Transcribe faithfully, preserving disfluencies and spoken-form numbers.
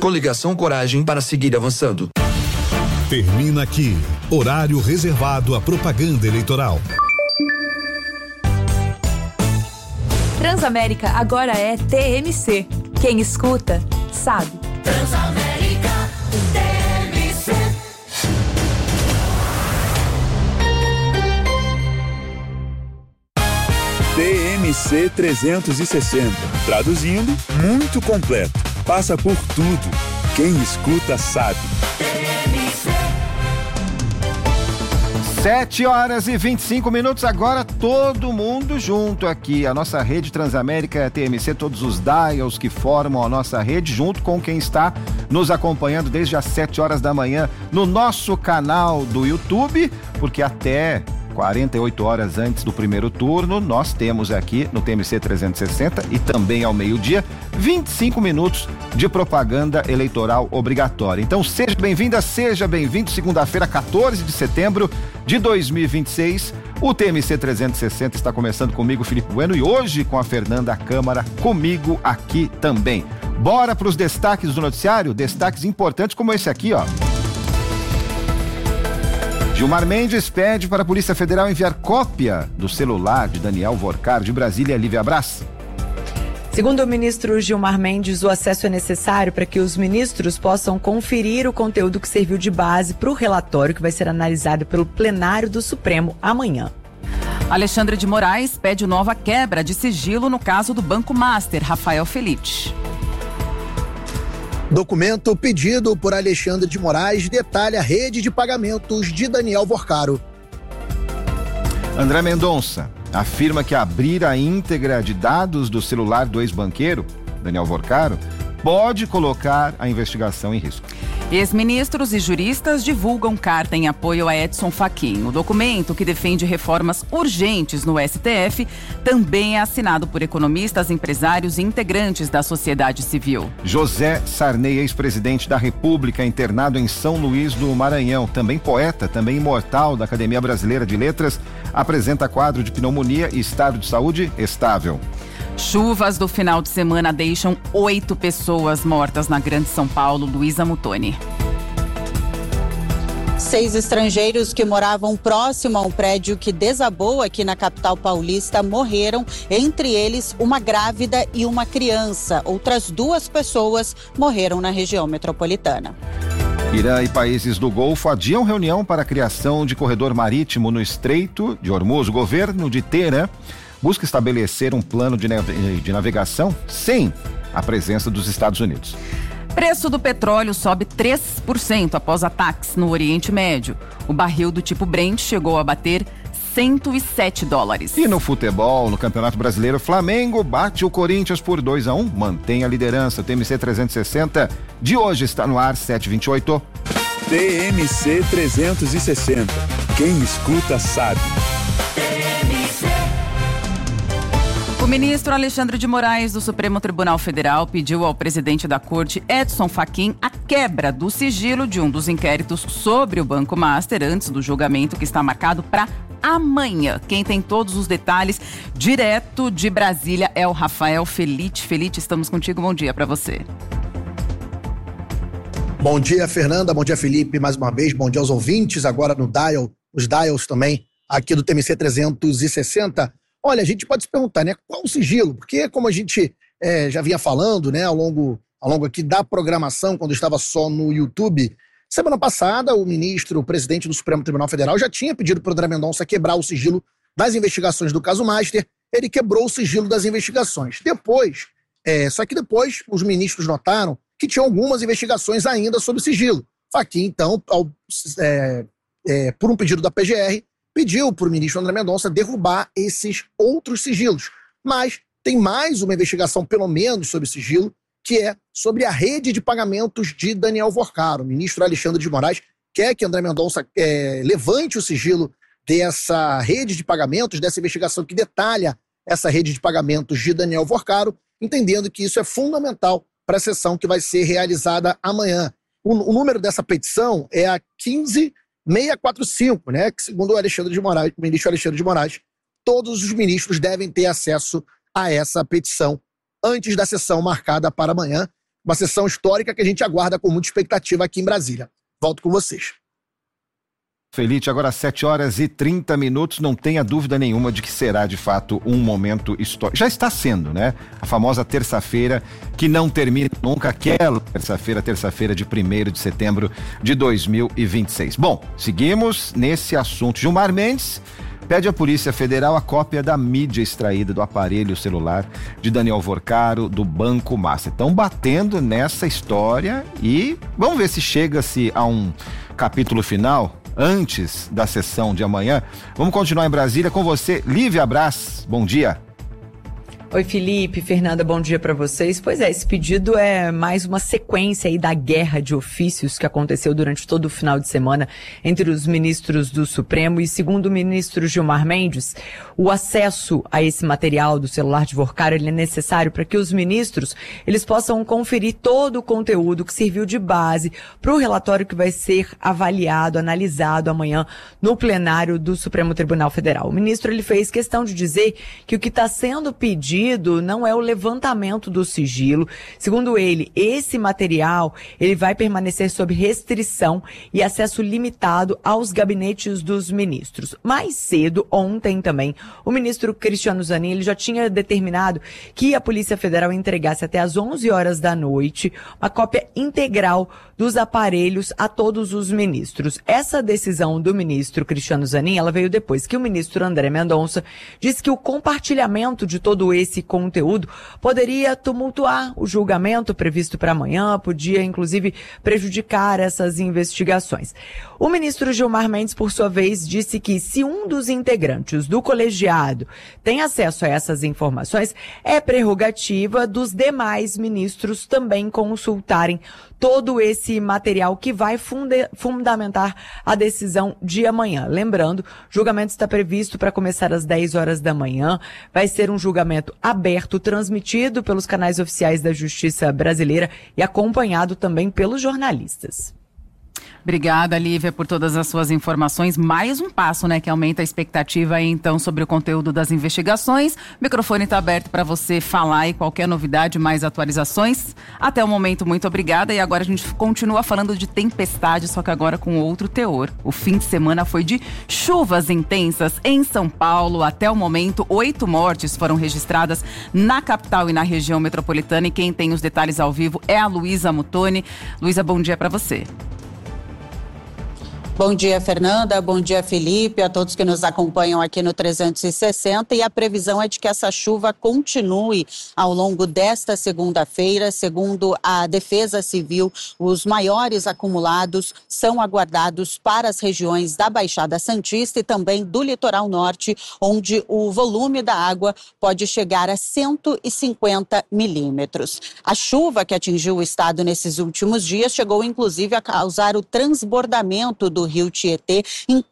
Coligação Coragem para seguir avançando. Termina aqui. Horário reservado à propaganda eleitoral. Transamérica agora é T M C. Quem escuta, sabe. Transamérica T M C. T M C trezentos e sessenta. Traduzindo, muito completo. Passa por tudo. Quem escuta sabe. sete horas e vinte e cinco minutos, agora todo mundo junto aqui. A nossa rede Transamérica T M C, todos os dials que formam a nossa rede, junto com quem está nos acompanhando desde as sete horas da manhã no nosso canal do YouTube, porque até quarenta e oito horas antes do primeiro turno, nós temos aqui no T M C trezentos e sessenta e também ao meio-dia, vinte e cinco minutos de propaganda eleitoral obrigatória. Então seja bem-vinda, seja bem-vindo, segunda-feira, quatorze de setembro de dois mil e vinte e seis. O T M C trezentos e sessenta está começando comigo, Felipe Bueno, e hoje com a Fernanda Câmara, comigo aqui também. Bora para os destaques do noticiário, destaques importantes como esse aqui, ó. Gilmar Mendes pede para a Polícia Federal enviar cópia do celular de Daniel Vorcar, de Brasília, Lívia Braz. Segundo o ministro Gilmar Mendes, o acesso é necessário para que os ministros possam conferir o conteúdo que serviu de base para o relatório que vai ser analisado pelo plenário do Supremo amanhã. Alexandre de Moraes pede nova quebra de sigilo no caso do Banco Master, Rafael Felite. Documento pedido por Alexandre de Moraes detalha a rede de pagamentos de Daniel Vorcaro. André Mendonça afirma que abrir a íntegra de dados do celular do ex-banqueiro, Daniel Vorcaro, pode colocar a investigação em risco. Ex-ministros e juristas divulgam carta em apoio a Edson Fachin. O documento, que defende reformas urgentes no S T F, também é assinado por economistas, empresários e integrantes da sociedade civil. José Sarney, ex-presidente da República, internado em São Luís do Maranhão, também poeta, também imortal da Academia Brasileira de Letras, apresenta quadro de pneumonia e estado de saúde estável. Chuvas do final de semana deixam oito pessoas mortas na Grande São Paulo. Luísa Mutoni. Seis estrangeiros que moravam próximo a um prédio que desabou aqui na capital paulista morreram, entre eles uma grávida e uma criança. Outras duas pessoas morreram na região metropolitana. Irã e países do Golfo adiam reunião para a criação de corredor marítimo no Estreito de Hormuz. O governo de Teherã busca estabelecer um plano de, nav- de navegação sem a presença dos Estados Unidos. Preço do petróleo sobe três por cento após ataques no Oriente Médio. O barril do tipo Brent chegou a bater cento e sete dólares. E no futebol, no Campeonato Brasileiro, Flamengo bate o Corinthians por dois a um, mantém a liderança. O T M C trezentos e sessenta de hoje está no ar, sete e vinte e oito. T M C trezentos e sessenta. Quem escuta sabe. O ministro Alexandre de Moraes, do Supremo Tribunal Federal, pediu ao presidente da Corte, Edson Fachin, a quebra do sigilo de um dos inquéritos sobre o Banco Master antes do julgamento que está marcado para amanhã. Quem tem todos os detalhes direto de Brasília é o Rafael Felite. Felite, estamos contigo. Bom dia para você. Bom dia, Fernanda. Bom dia, Felipe. Mais uma vez, bom dia aos ouvintes. Agora no dial, os dials também aqui do T M C trezentos e sessenta. Olha, a gente pode se perguntar, né, qual o sigilo? Porque como a gente é, já vinha falando, né, ao longo, ao longo aqui da programação, quando estava só no YouTube, semana passada o ministro, o presidente do Supremo Tribunal Federal já tinha pedido para o André Mendonça quebrar o sigilo das investigações do caso Master. Ele quebrou o sigilo das investigações. Depois, é, só que depois os ministros notaram que tinham algumas investigações ainda sob sigilo. Fachin, então, ao, é, é, por um pedido da P G R, pediu para o ministro André Mendonça derrubar esses outros sigilos. Mas tem mais uma investigação, pelo menos, sobre sigilo, que é sobre a rede de pagamentos de Daniel Vorcaro. O ministro Alexandre de Moraes quer que André Mendonça é, levante o sigilo dessa rede de pagamentos, dessa investigação que detalha essa rede de pagamentos de Daniel Vorcaro, entendendo que isso é fundamental para a sessão que vai ser realizada amanhã. O, o número dessa petição é a quinze mil seiscentos e quarenta e cinco, né? Que segundo o Alexandre de Moraes, o ministro Alexandre de Moraes, todos os ministros devem ter acesso a essa petição antes da sessão marcada para amanhã. uma sessão histórica que a gente aguarda com muita expectativa aqui em Brasília. Volto com vocês. Felite, agora às sete horas e trinta minutos, não tenha dúvida nenhuma de que será de fato um momento histórico. Já está sendo, né? A famosa terça-feira que não termina nunca, aquela terça-feira, terça-feira de primeiro de setembro de dois mil e vinte e seis. Bom, seguimos nesse assunto. Gilmar Mendes pede à Polícia Federal a cópia da mídia extraída do aparelho celular de Daniel Vorcaro do Banco Master. Estão batendo nessa história e vamos ver se chega-se a um capítulo final antes da sessão de amanhã. Vamos continuar em Brasília com você, Lívia Braz. Bom dia. Oi, Felipe, Fernanda, bom dia para vocês. Pois é, esse pedido é mais uma sequência aí da guerra de ofícios que aconteceu durante todo o final de semana entre os ministros do Supremo e, segundo o ministro Gilmar Mendes, o acesso a esse material do celular de Vorcaro ele é necessário para que os ministros eles possam conferir todo o conteúdo que serviu de base para o relatório que vai ser avaliado, analisado amanhã no plenário do Supremo Tribunal Federal. O ministro ele fez questão de dizer que o que está sendo pedido não é o levantamento do sigilo. Segundo ele, esse material ele vai permanecer sob restrição e acesso limitado aos gabinetes dos ministros. Mais cedo, ontem também, o ministro Cristiano Zanin ele já tinha determinado que a Polícia Federal entregasse até às onze horas da noite uma cópia integral dos aparelhos a todos os ministros. Essa decisão do ministro Cristiano Zanin, ela veio depois que o ministro André Mendonça disse que o compartilhamento de todo esse conteúdo poderia tumultuar o julgamento previsto para amanhã, podia inclusive prejudicar essas investigações. O ministro Gilmar Mendes, por sua vez, disse que se um dos integrantes do colegiado tem acesso a essas informações, é prerrogativa dos demais ministros também consultarem todo esse material que vai funde, fundamentar a decisão de amanhã. Lembrando, o julgamento está previsto para começar às dez horas da manhã. Vai ser um julgamento aberto, transmitido pelos canais oficiais da Justiça Brasileira e acompanhado também pelos jornalistas. Obrigada, Lívia, por todas as suas informações. Mais um passo, né, que aumenta a expectativa aí, então, sobre o conteúdo das investigações. O microfone está aberto para você falar e qualquer novidade, mais atualizações. Até o momento, muito obrigada. E agora a gente continua falando de tempestade, só que agora com outro teor. O fim de semana foi de chuvas intensas em São Paulo. Até o momento, oito mortes foram registradas na capital e na região metropolitana. E quem tem os detalhes ao vivo é a Luísa Mutoni. Luísa, bom dia para você. Bom dia, Fernanda. Bom dia, Felipe, a todos que nos acompanham aqui no trezentos e sessenta. E a previsão é de que essa chuva continue ao longo desta segunda-feira. Segundo a Defesa Civil, os maiores acumulados são aguardados para as regiões da Baixada Santista e também do Litoral Norte, onde o volume da água pode chegar a cento e cinquenta milímetros. A chuva que atingiu o estado nesses últimos dias chegou, inclusive, a causar o transbordamento do Rio Tietê em